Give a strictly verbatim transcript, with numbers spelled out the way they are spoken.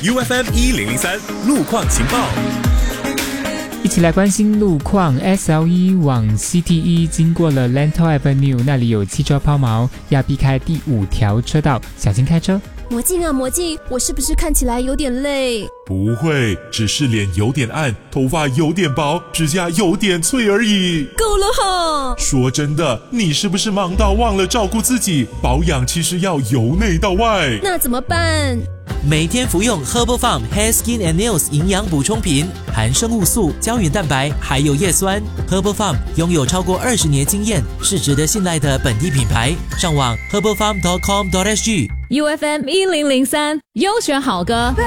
U F M 一零零三路况情报。 一起来关心路况 ，S L 一 往 C T 一 经过了 Lentor Avenue， 那里有汽车抛锚，要避开第五条车道，小心开车。 魔镜啊魔镜，我是不是看起来有点累？ 不会，只是脸有点暗，头发有点薄，指甲有点脆而已。 够了哈！ 说真的，你是不是忙到忘了照顾自己？保养其实要由内到外。 那怎么办？ 每天服用 Herbal Farm Hair Skin and Nails 营养补充品，含生物素、胶原蛋白，还有叶酸。Herbal Farm 拥有超过二十年经验，是值得信赖的本地品牌。上网 herbal farm dot com dot s g。 U F M 一零零三优选好歌。